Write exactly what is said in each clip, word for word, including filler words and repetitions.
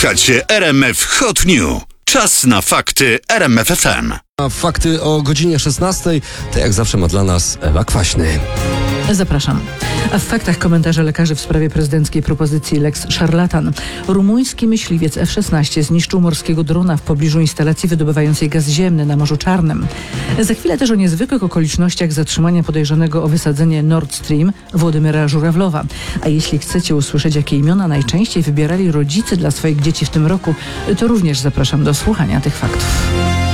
Słuchacie R M F Hot New. Czas na fakty R M F F M. A fakty o godzinie szesnastej, to jak zawsze ma dla nas Ewa Kwaśny. Zapraszam. A w faktach komentarze lekarzy w sprawie prezydenckiej propozycji Lex Szarlatan. Rumuński myśliwiec F szesnaście zniszczył morskiego drona w pobliżu instalacji wydobywającej gaz ziemny na Morzu Czarnym. Za chwilę też o niezwykłych okolicznościach zatrzymania podejrzanego o wysadzenie Nord Stream Włodymyra Żurawlowa. A jeśli chcecie usłyszeć, jakie imiona najczęściej wybierali rodzice dla swoich dzieci w tym roku, to również zapraszam do słuchania tych faktów.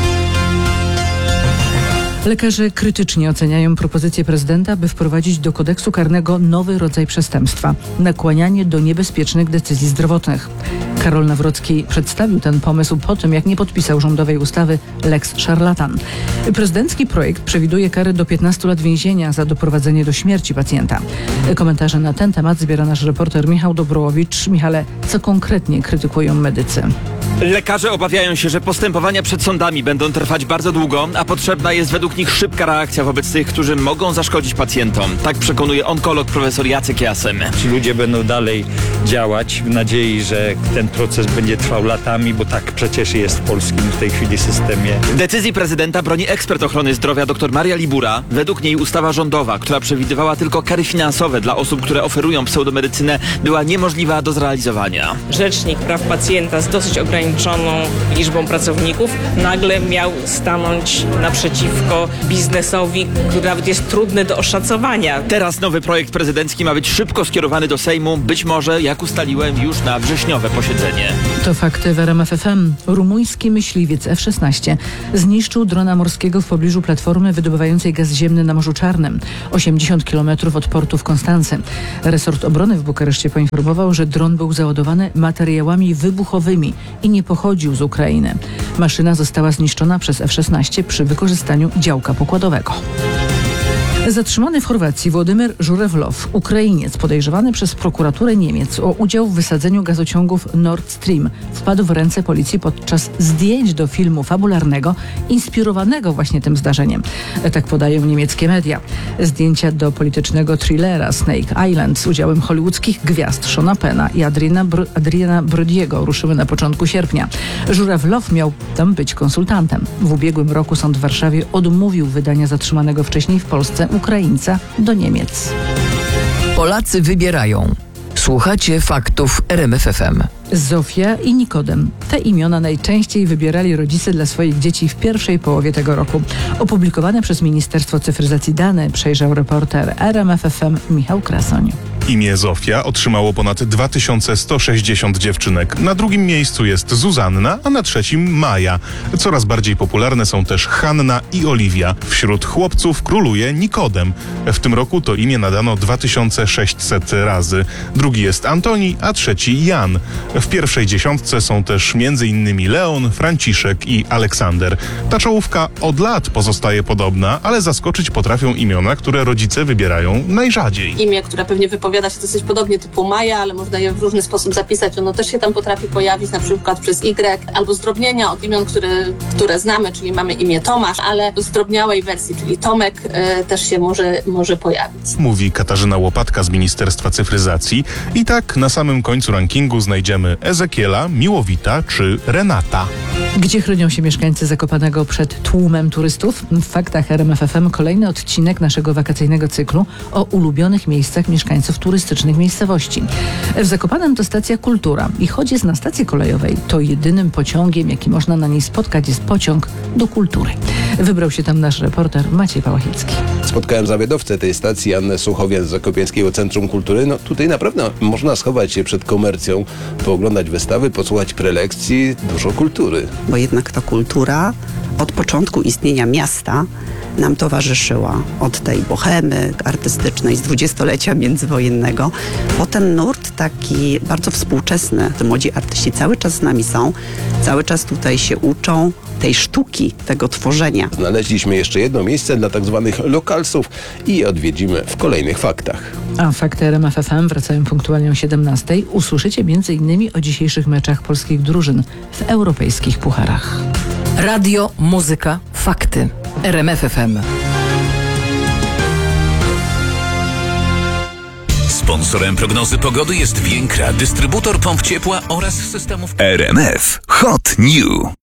Lekarze krytycznie oceniają propozycję prezydenta, by wprowadzić do kodeksu karnego nowy rodzaj przestępstwa – nakłanianie do niebezpiecznych decyzji zdrowotnych. Karol Nawrocki przedstawił ten pomysł po tym, jak nie podpisał rządowej ustawy Lex Szarlatan. Prezydencki projekt przewiduje karę do piętnastu lat więzienia za doprowadzenie do śmierci pacjenta. Komentarze na ten temat zbiera nasz reporter Michał Dobrołowicz. Michale, co konkretnie krytykują medycy? Lekarze obawiają się, że postępowania przed sądami będą trwać bardzo długo, a potrzebna jest według nich szybka reakcja wobec tych, którzy mogą zaszkodzić pacjentom. Tak przekonuje onkolog profesor Jacek Jasem. Ci ludzie będą dalej działać w nadziei, że ten proces będzie trwał latami, bo tak przecież jest w polskim w tej chwili systemie. Decyzji prezydenta broni ekspert ochrony zdrowia dr Maria Libura. Według niej ustawa rządowa, która przewidywała tylko kary finansowe dla osób, które oferują pseudomedycynę, była niemożliwa do zrealizowania. Rzecznik praw pacjenta z dosyć ograniczoną liczbą pracowników nagle miał stanąć naprzeciwko biznesowi, który nawet jest trudny do oszacowania. Teraz nowy projekt prezydencki ma być szybko skierowany do Sejmu, być może, jak ustaliłem, już na wrześniowe posiedzenie. To fakty w R M F F M. Rumuński myśliwiec F szesnaście zniszczył drona morskiego w pobliżu platformy wydobywającej gaz ziemny na Morzu Czarnym, osiemdziesiąt kilometrów od portu w Konstancy. Resort obrony w Bukareszcie poinformował, że dron był załadowany materiałami wybuchowymi i nie pochodził z Ukrainy. Maszyna została zniszczona przez F szesnaście przy wykorzystaniu działka pokładowego. Zatrzymany w Chorwacji Włodymyr Żurawlow, Ukrainiec podejrzewany przez prokuraturę Niemiec o udział w wysadzeniu gazociągów Nord Stream, wpadł w ręce policji podczas zdjęć do filmu fabularnego inspirowanego właśnie tym zdarzeniem. Tak podają niemieckie media. Zdjęcia do politycznego thrillera Snake Island z udziałem hollywoodzkich gwiazd Seana Penna i Adriana, Bro- Adriana Brodiego ruszyły na początku sierpnia. Żurawlow miał tam być konsultantem. W ubiegłym roku sąd w Warszawie odmówił wydania zatrzymanego wcześniej w Polsce Ukraińca do Niemiec. Polacy wybierają. Słuchacie faktów R M F F M. Zofia i Nikodem. Te imiona najczęściej wybierali rodzice dla swoich dzieci w pierwszej połowie tego roku. Opublikowane przez Ministerstwo Cyfryzacji dane przejrzał reporter R M F F M Michał Krasoń. Imię Zofia otrzymało ponad dwa tysiące sto sześćdziesiąt dziewczynek. Na drugim miejscu jest Zuzanna, a na trzecim Maja. Coraz bardziej popularne są też Hanna i Oliwia. Wśród chłopców króluje Nikodem. W tym roku to imię nadano dwa tysiące sześćset razy. Drugi jest Antoni, a trzeci Jan. W pierwszej dziesiątce są też między innymi Leon, Franciszek i Aleksander. Ta czołówka od lat pozostaje podobna, ale zaskoczyć potrafią imiona, które rodzice wybierają najrzadziej. Imię, które pewnie wypowiada się dosyć podobnie, typu Maja, ale można je w różny sposób zapisać. Ono też się tam potrafi pojawić, na przykład przez Y, albo zdrobnienia od imion, które, które znamy, czyli mamy imię Tomasz, ale w zdrobniałej wersji, czyli Tomek, y, też się może, może pojawić. Mówi Katarzyna Łopatka z Ministerstwa Cyfryzacji. I tak na samym końcu rankingu znajdziemy Ezekiela, Miłowita czy Renata. Gdzie chronią się mieszkańcy Zakopanego przed tłumem turystów? W faktach R M F F M kolejny odcinek naszego wakacyjnego cyklu o ulubionych miejscach mieszkańców turystycznych miejscowości. W Zakopanem to stacja Kultura i choć jest na stacji kolejowej, to jedynym pociągiem, jaki można na niej spotkać, jest pociąg do Kultury. Wybrał się tam nasz reporter Maciej Pałachicki. Spotkałem zawiadowcę tej stacji, Annę Suchowian z Zakopiańskiego Centrum Kultury. No tutaj naprawdę można schować się przed komercją, pooglądać wystawy, posłuchać prelekcji, dużo kultury. Bo jednak ta kultura od początku istnienia miasta nam towarzyszyła. Od tej bohemy artystycznej z dwudziestolecia międzywojennego. Potem nurt taki bardzo współczesny. Te młodzi artyści cały czas z nami są, cały czas tutaj się uczą tej sztuki, tego tworzenia. Znaleźliśmy jeszcze jedno miejsce dla tak zwanych lokalsów i je odwiedzimy w kolejnych faktach. A fakty R M F F M wracają punktualnie o siedemnastej. Usłyszycie między innymi o dzisiejszych meczach polskich drużyn w europejskich pucharach. Radio, muzyka, fakty. R M F F M. Sponsorem prognozy pogody jest Więkra, dystrybutor pomp ciepła oraz systemów R M F Hot New.